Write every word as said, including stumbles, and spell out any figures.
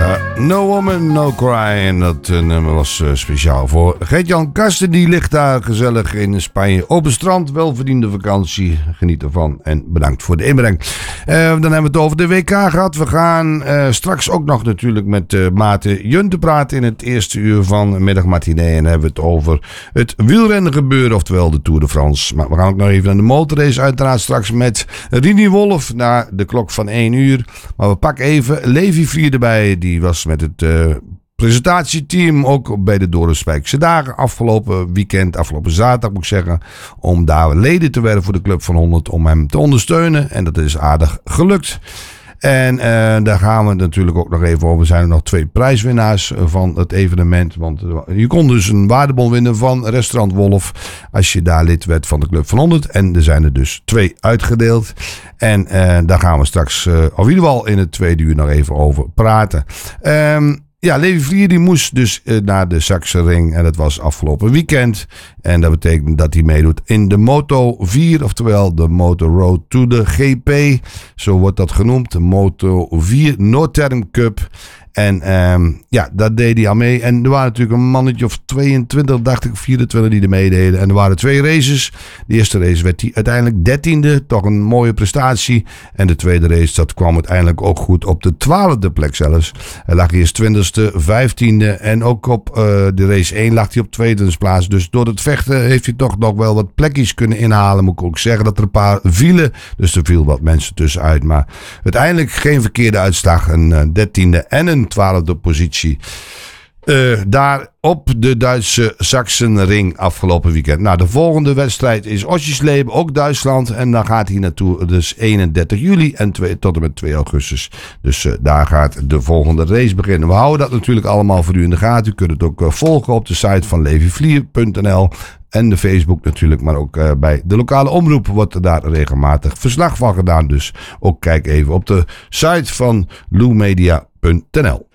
No Woman, No Cry. En dat uh, nummer was uh, speciaal voor Gert-Jan Karsten. Die ligt daar gezellig in Spanje op het strand. Welverdiende vakantie. Geniet ervan. En bedankt voor de inbreng. Uh, dan hebben we het over de W K gehad. We gaan uh, straks ook nog natuurlijk met uh, Maarten Junte praten in het eerste uur van middagmatinee. En dan hebben we het over het wielrennen gebeuren. Oftewel de Tour de France. Maar we gaan ook nog even naar de motorrace. Uiteraard straks met Rini Wolf na de klok van één uur. Maar we pakken even Levi Vlier erbij. Die was met het uh, presentatieteam ook bij de Dorenspijkse Dagen afgelopen weekend, afgelopen zaterdag moet ik zeggen, om daar leden te werden voor de Club van honderd, om hem te ondersteunen. En dat is aardig gelukt. En uh, daar gaan we het natuurlijk ook nog even over. Er zijn er nog twee prijswinnaars van het evenement. Want uh, je kon dus een waardebon winnen van Restaurant Wolf als je daar lid werd van de Club van honderd. En er zijn er dus twee uitgedeeld. En uh, daar gaan we straks, uh, of in ieder geval in het tweede uur nog even over praten. Um, Ja, Levi Vlier die moest dus uh, naar de Sachsenring en dat was afgelopen weekend. En dat betekent dat hij meedoet in de Moto vier, oftewel de Motor Road to the G P. Zo wordt dat genoemd, de Moto vier Northern Cup. En um, ja, daar deed hij aan mee. En er waren natuurlijk een mannetje of tweeëntwintig, dacht ik, vierentwintig die er meededen. En er waren twee races. De eerste race werd hij uiteindelijk dertiende. Toch een mooie prestatie. En de tweede race, dat kwam uiteindelijk ook goed op de twaalfde plek zelfs. Hij lag eerst twintigste, vijftiende. En ook op uh, de race één lag hij op tweede plaats. Dus door het vechten heeft hij toch nog wel wat plekjes kunnen inhalen. Moet ik ook zeggen dat er een paar vielen. Dus er viel wat mensen tussenuit. Maar uiteindelijk geen verkeerde uitslag. Een uh, dertiende en een twaalfde positie. Uh, daar op de Duitse Sachsenring afgelopen weekend. Nou, de volgende wedstrijd is Oschersleben, ook Duitsland. En dan gaat hij naartoe, dus eenendertig juli en twee, tot en met twee augustus. Dus uh, daar gaat de volgende race beginnen. We houden dat natuurlijk allemaal voor u in de gaten. U kunt het ook uh, volgen op de site van levi vlier punt n l. En de Facebook natuurlijk, maar ook uh, bij de lokale omroep wordt er daar regelmatig verslag van gedaan. Dus ook kijk even op de site van lou media punt n l.